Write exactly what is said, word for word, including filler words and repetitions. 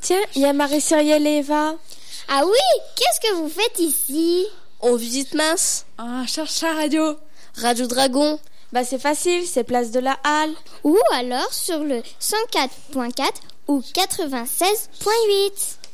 Tiens, il y a Marie-Cyrielle et Eva. Ah oui, qu'est-ce que vous faites ici? On visite Mince. Ah, cherche la radio. Radio Dragon. Bah c'est facile, c'est place de la Halle. Ou alors sur le cent quatre point quatre ou quatre-vingt-seize point huit.